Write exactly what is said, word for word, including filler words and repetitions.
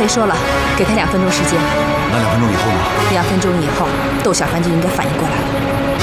别说了，给他两分钟时间。 那两分钟以后呢？ 两分钟以后，窦小凡就应该反应过来了。